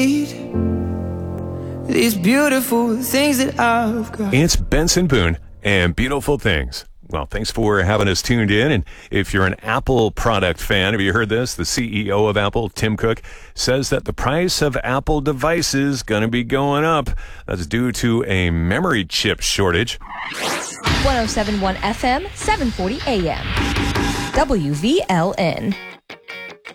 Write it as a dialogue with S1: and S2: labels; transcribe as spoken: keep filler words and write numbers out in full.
S1: These beautiful things that I've got.
S2: It's Benson Boone and Beautiful Things. Well, thanks for having us tuned in. And if you're an Apple product fan, have you heard this? The C E O of Apple, Tim Cook, says that the price of Apple devices going to be going up. That's due to a memory chip shortage.
S3: one oh seven point one F M, seven forty A M. W V L N.